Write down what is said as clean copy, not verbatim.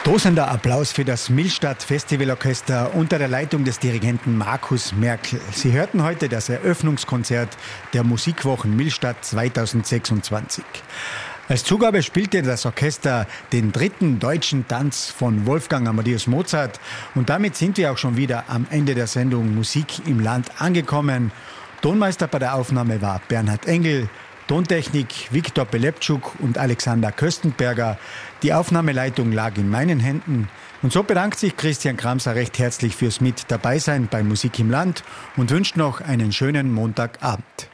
Tosender Applaus für das Millstatt Festivalorchester unter der Leitung des Dirigenten Markus Merkel. Sie hörten heute das Eröffnungskonzert der Musikwochen Millstatt 2026. Als Zugabe spielte das Orchester den dritten deutschen Tanz von Wolfgang Amadeus Mozart. Und damit sind wir auch schon wieder am Ende der Sendung Musik im Land angekommen. Tonmeister bei der Aufnahme war Bernhard Engel. Tontechnik Viktor Beleptschuk und Alexander Köstenberger. Die Aufnahmeleitung lag in meinen Händen. Und so bedankt sich Christian Kramser recht herzlich fürs Mit dabei sein bei Musik im Land und wünscht noch einen schönen Montagabend.